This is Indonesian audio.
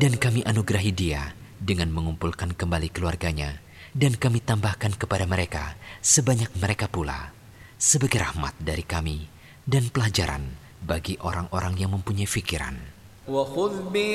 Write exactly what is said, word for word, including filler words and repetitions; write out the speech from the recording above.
Dan kami anugerahi dia dengan mengumpulkan kembali keluarganya, dan kami tambahkan kepada mereka sebanyak mereka pula, sebagai rahmat dari kami dan pelajaran bagi orang-orang yang mempunyai fikiran.